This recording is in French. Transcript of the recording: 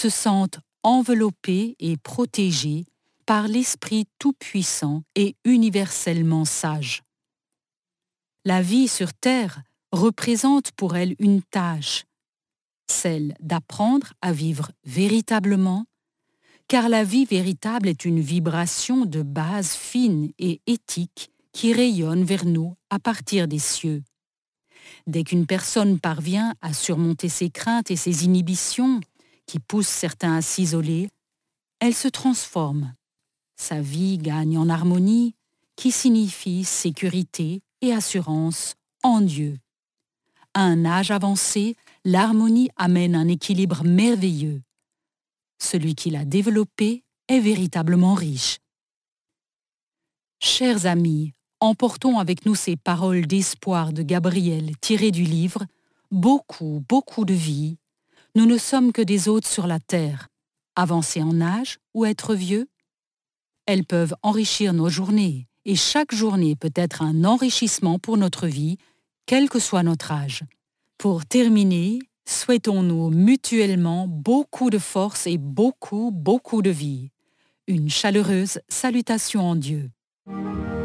se sentent enveloppés et protégés par l'Esprit tout-puissant et universellement sage. La vie sur terre représente pour elle une tâche, celle d'apprendre à vivre véritablement, car la vie véritable est une vibration de base fine et éthique qui rayonne vers nous à partir des cieux. Dès qu'une personne parvient à surmonter ses craintes et ses inhibitions, qui poussent certains à s'isoler, elle se transforme. Sa vie gagne en harmonie, qui signifie sécurité et assurance en Dieu. À un âge avancé, l'harmonie amène un équilibre merveilleux. Celui qui l'a développé est véritablement riche. Chers amis, emportons avec nous ces paroles d'espoir de Gabriel tirées du livre « Beaucoup, beaucoup de vie. Nous ne sommes que des hôtes sur la terre. Avancer en âge ou être vieux ?» Elles peuvent enrichir nos journées et chaque journée peut être un enrichissement pour notre vie, quel que soit notre âge. Pour terminer, souhaitons-nous mutuellement beaucoup de force et beaucoup, beaucoup de vie. Une chaleureuse salutation en Dieu.